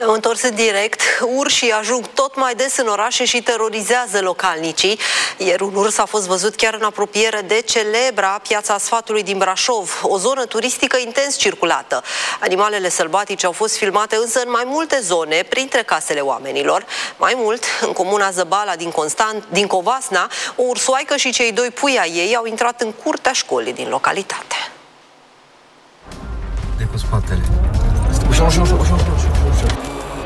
Ne-am întors în direct. Urșii ajung tot mai des în orașe și terorizează localnicii. Ieri un urs a fost văzut chiar în apropiere de celebra Piața Sfatului din Brașov, o zonă turistică intens circulată. Animalele sălbatice au fost filmate însă în mai multe zone, printre casele oamenilor. Mai mult, în comuna Zăbala din Covasna, o ursoaică și cei doi pui ai ei au intrat în curtea școlii din localitate. De cu spatele. Ușor.